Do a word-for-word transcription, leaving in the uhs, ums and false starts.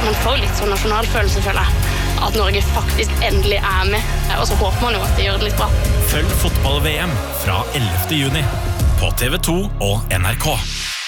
man får litt sånn nasjonalfølelse, føler jeg. At Norge faktisk endelig er med, og så håper man jo at de gjør det litt bra. Følg fotball-V M fra ellevte juni på T V to og N R K.